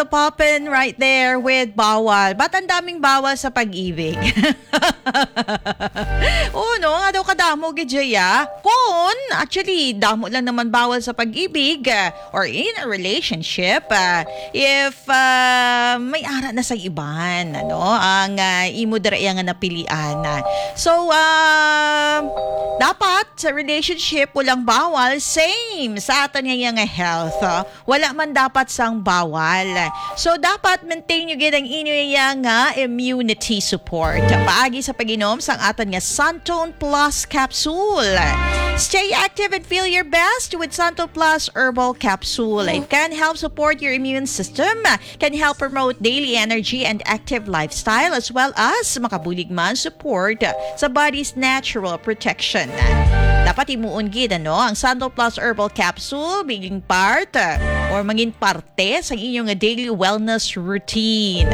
the poppin right there with bawal. Ba't ang daming bawal sa pag-ibig? Oo, no? Nga daw kadamo, Gijaya. Kung, actually, damo lang naman bawal sa pag-ibig or in a relationship if may ara na sa iban, ano? Ang imo dira nga napilian. So, dapat sa relationship walang bawal, same sa aton nga health. Wala man dapat sang bawal. So, dapat maintain nyo gid ang inyo nga immunity support. Paagi sa pag-inom sang aton nga Santone Plus Capsule. Stay active and feel your best with Santone Plus Herbal Capsule. It can help support your immune system, can help promote daily energy and active lifestyle, as well as makabulig man support sa body's natural protection. Dapat imuon gid ang Santone Plus Herbal Capsule biging part or maging parte sa inyong daily wellness routine.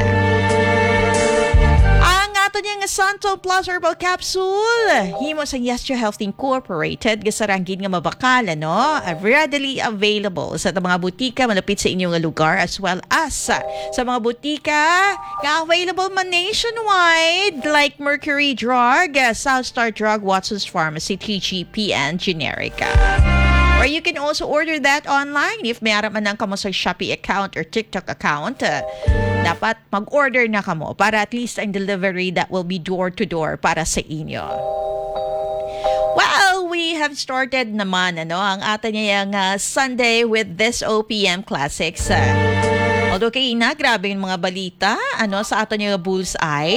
Ang ato niya nga Santone Plus Herbal Capsule himo sa Yes to Health Incorporated gasaranggid nga mabakal readily available sa mga butika malapit sa inyong lugar, as well as sa mga butika nga available man nationwide like Mercury Drug, Southstar Drug, Watson's Pharmacy, TGP, and Generica. Or you can also order that online if may man ng kamo sa Shopee account or TikTok account. Dapat mag-order na kamo para at least ang delivery that will be door-to-door para sa inyo. Well, we have started naman ang ating Sunday with this OPM Classics. Although kay grabe yung mga balita sa ating Bullseye.